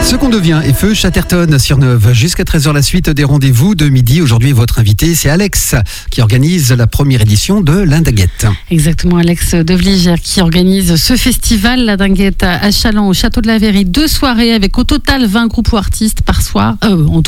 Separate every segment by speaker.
Speaker 1: Ce qu'on devient et feu Chatterton sur Neuve. Jusqu'à 13h, la suite des rendez-vous de midi. Aujourd'hui, votre invité, c'est Alex qui organise la première édition de l'Indinguette.
Speaker 2: Exactement, Alex Devligère qui organise ce festival, la Dinguette à Challans, au Château de la Verrie. 2 soirées avec au total 20 groupes ou artistes par soir. 11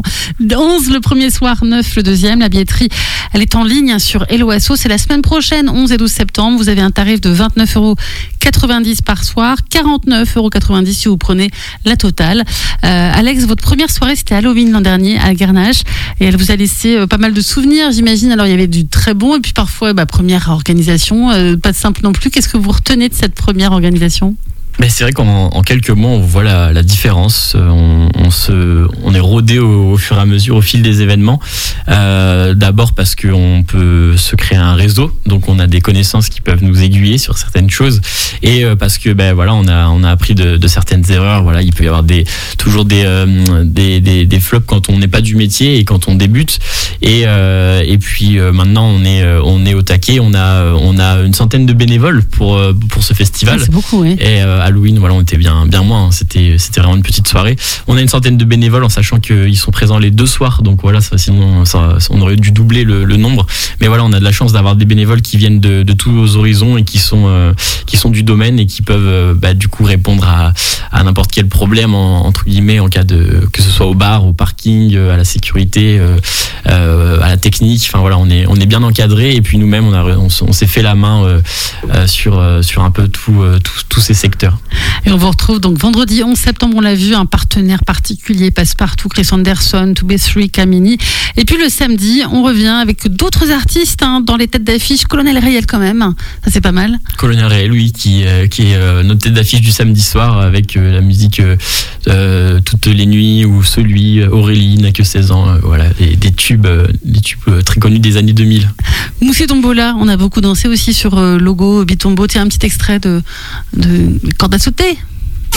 Speaker 2: le premier soir, 9 le deuxième. La billetterie, elle est en ligne sur Helloasso. C'est la semaine prochaine, 11 et 12 septembre. Vous avez un tarif de 29,90 € par soir, 49,90 € si vous prenez la totale. Alex, votre première soirée, c'était Halloween l'an dernier à Garnache et elle vous a laissé pas mal de souvenirs, j'imagine. Alors il y avait du très bon et puis parfois première organisation, pas de simple non plus. Qu'est-ce que vous retenez de cette première organisation ?
Speaker 3: Mais c'est vrai qu'en quelques mois, on voit la différence. On est rodé au fur et à mesure, au fil des événements. D'abord parce qu'on peut se créer un réseau, donc on a des connaissances qui peuvent nous aiguiller sur certaines choses. Et parce que on a appris de certaines erreurs. Voilà, il peut y avoir toujours des flops quand on n'est pas du métier et quand on débute. Et puis maintenant on est au taquet. On a une centaine de bénévoles pour ce festival.
Speaker 2: C'est beaucoup, oui.
Speaker 3: Et Halloween, on était bien moins. C'était vraiment une petite soirée. On a une centaine de bénévoles en sachant qu'ils sont présents les 2 soirs. Donc sinon on aurait dû doubler le nombre. Mais on a de la chance d'avoir des bénévoles qui viennent de tous horizons et qui sont du domaine et qui peuvent du coup répondre à n'importe quel problème entre guillemets en cas que ce soit au bar, au parking, à la sécurité, à la technique. On est bien encadré et puis nous-mêmes on s'est fait la main sur un peu tous ces secteurs.
Speaker 2: Et on vous retrouve donc vendredi 11 septembre, on l'a vu, un partenaire particulier, Passepartout, Chris Anderson, 2B3, Kamini. Et puis le samedi, on revient avec d'autres artistes dans les têtes d'affiche. Colonel Rayel quand même, ça c'est pas mal.
Speaker 3: Colonel Rayel, oui, qui est notre tête d'affiche du samedi soir avec la musique Toutes les nuits ou celui Aurélie n'a que 16 ans. Des tubes très connus des années 2000.
Speaker 2: Moussi Tombola, on a beaucoup dansé aussi sur logo Bitombo. Tiens, un petit extrait de corde à sauter.